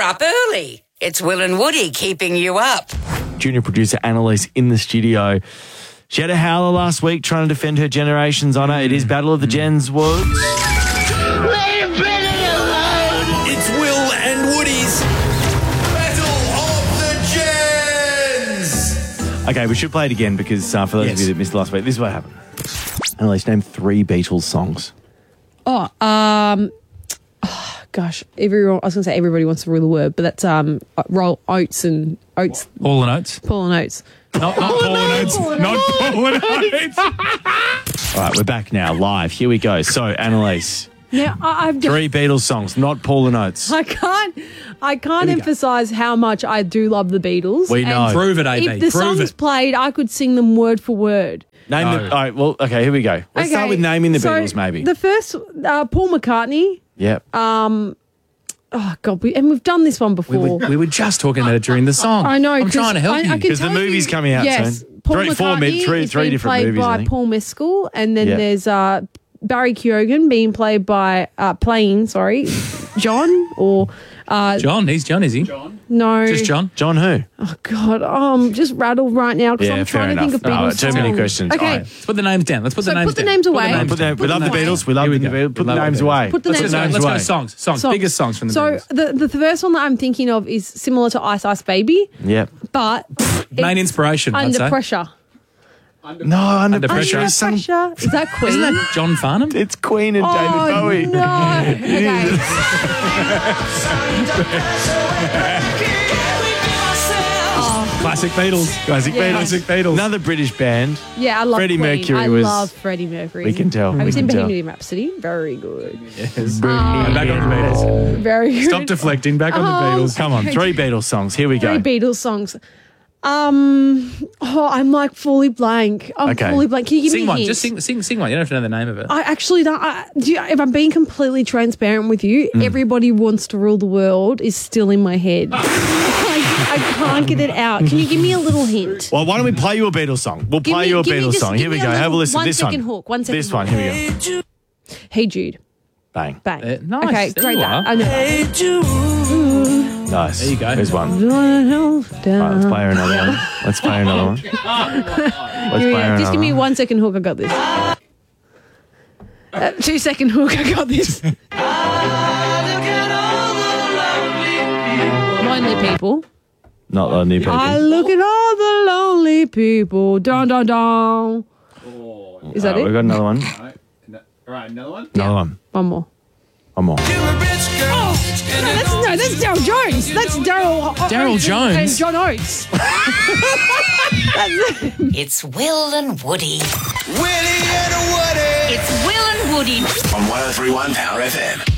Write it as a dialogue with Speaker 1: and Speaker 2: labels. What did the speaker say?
Speaker 1: up early. It's Will and Woody keeping you up.
Speaker 2: Junior producer Annalise in the studio. She had a howler last week trying to defend her generation's honour. It is Battle of the Gens Woods.
Speaker 3: It's Will and Woody's Battle of the Gens.
Speaker 2: Okay, we should play it again because for those of you that missed last week, this is what happened. Annalise, name 3 Beatles songs.
Speaker 4: Gosh, everyone. I was going to say everybody wants to rule the word, but that's roll Oates and Oates.
Speaker 5: Paul and Oates.
Speaker 4: Paul and Oates.
Speaker 5: Not Paul and Oates. Not Paul and Oates.
Speaker 2: All right, we're back now, live. Here we go. So, Annalise,
Speaker 4: Now I've
Speaker 2: 3 Beatles songs, not Paul and Oates.
Speaker 4: I can't emphasize how much I do love the Beatles.
Speaker 2: We know.
Speaker 4: And
Speaker 5: Prove it, AB.
Speaker 4: if the
Speaker 5: Prove
Speaker 4: songs
Speaker 5: it.
Speaker 4: played, I could sing them word for word.
Speaker 2: Name the. All right, well, okay, here we go. Let's start with naming the Beatles, maybe.
Speaker 4: The first, Paul McCartney.
Speaker 2: Yep.
Speaker 4: Oh God, we've done this one before.
Speaker 5: We were just talking about it during the song.
Speaker 4: I know.
Speaker 5: I'm trying to help you.
Speaker 2: Because the movie's coming out soon.
Speaker 4: Paul
Speaker 2: 3
Speaker 4: McCartney is being
Speaker 2: different
Speaker 4: played
Speaker 2: movies, I
Speaker 4: by
Speaker 2: think.
Speaker 4: Paul Mescal, and then
Speaker 2: Yep.
Speaker 4: there's Barry Keoghan being played by John or
Speaker 5: John, he's John, is he?
Speaker 4: no,
Speaker 5: Just John.
Speaker 2: John who?
Speaker 4: Oh God, I'm just rattled right now because I'm
Speaker 2: fair
Speaker 4: trying to
Speaker 2: enough.
Speaker 4: think of Beatles
Speaker 2: Too many
Speaker 4: songs.
Speaker 2: questions.
Speaker 4: Okay,
Speaker 2: All right.
Speaker 5: Let's put the names down. Let's put the
Speaker 4: So
Speaker 5: names
Speaker 4: put the
Speaker 5: down.
Speaker 4: names away.
Speaker 2: We love the Beatles. We love the Beatles. Put the names away.
Speaker 4: Put the
Speaker 2: Let's
Speaker 4: names
Speaker 2: put
Speaker 4: away.
Speaker 2: names
Speaker 5: Let's go
Speaker 2: away.
Speaker 5: songs.
Speaker 4: So-
Speaker 5: Biggest songs from the
Speaker 4: So
Speaker 5: Beatles.
Speaker 4: the first one that I'm thinking of is similar to Ice Ice Baby,
Speaker 2: Yep.
Speaker 4: but
Speaker 5: Main
Speaker 4: it's
Speaker 5: inspiration, I'd
Speaker 4: Under
Speaker 5: say.
Speaker 4: Pressure.
Speaker 2: No, Under
Speaker 5: Under
Speaker 2: Pressure
Speaker 5: Pressure.
Speaker 2: is some.
Speaker 4: Pressure. Is that Queen?
Speaker 5: Isn't that John Farnham?
Speaker 2: It's Queen and David Bowie.
Speaker 4: No. Okay.
Speaker 5: Classic Beatles.
Speaker 2: Classic
Speaker 4: Yeah.
Speaker 2: Beatles.
Speaker 5: Classic Beatles.
Speaker 2: Another British band.
Speaker 4: Yeah, I love
Speaker 2: Freddie
Speaker 4: Queen.
Speaker 2: Mercury
Speaker 4: I
Speaker 2: was-
Speaker 4: love Freddie Mercury.
Speaker 2: We can tell.
Speaker 4: Have
Speaker 2: We
Speaker 4: you seen
Speaker 2: can tell.
Speaker 4: Bohemian Rhapsody? Very good.
Speaker 5: Yes. And back on the Beatles.
Speaker 4: Very good.
Speaker 5: Stop deflecting. Back on the Beatles.
Speaker 2: Come on, 3 Beatles songs. Here we go.
Speaker 4: 3 Beatles songs. I'm like fully blank. I'm
Speaker 2: Okay.
Speaker 4: fully blank. Can you give
Speaker 5: Sing
Speaker 4: me a
Speaker 5: one.
Speaker 4: hint?
Speaker 5: Just sing one. You don't have to know the name of it.
Speaker 4: I actually don't. If I'm being completely transparent with you, Everybody Wants to Rule the World is still in my head. I can't get it out. Can you give me a little hint?
Speaker 2: Well, why don't we play you a Beatles song? We'll
Speaker 4: Give
Speaker 2: play
Speaker 4: me-
Speaker 2: you a
Speaker 4: give me
Speaker 2: Beatles
Speaker 4: just-
Speaker 2: song.
Speaker 4: give
Speaker 2: Here we
Speaker 4: me
Speaker 2: go.
Speaker 4: a
Speaker 2: Have a
Speaker 4: little-
Speaker 2: listen.
Speaker 4: 1
Speaker 2: This one.
Speaker 4: second hook, 1 second
Speaker 2: This one.
Speaker 4: hook.
Speaker 2: Here we go.
Speaker 4: Hey Jude.
Speaker 2: Bang.
Speaker 4: Bang.
Speaker 5: Nice.
Speaker 4: Okay,
Speaker 5: There
Speaker 4: great
Speaker 5: you
Speaker 4: that.
Speaker 5: are.
Speaker 4: I know.
Speaker 2: Nice.
Speaker 5: There you go.
Speaker 2: There's one. Right, let's play her another one. Let's play her another one. Let's play her
Speaker 4: Just give me a
Speaker 2: another
Speaker 4: 1 second hook. I got this. 2 second hook. I got this. Lonely People.
Speaker 2: Not Lonely People.
Speaker 4: I look at all the lonely people. Don don don. Is that
Speaker 2: We've
Speaker 4: it?
Speaker 2: got another one.
Speaker 5: All right, another one.
Speaker 2: Another one.
Speaker 4: One more.
Speaker 2: One more.
Speaker 4: No, that's Daryl Jones. That's
Speaker 5: Daryl Jones?
Speaker 4: and John Oates.
Speaker 1: It's Will and Woody.
Speaker 3: Willie and Woody.
Speaker 1: It's Will and Woody.
Speaker 3: On 103.1 Power FM.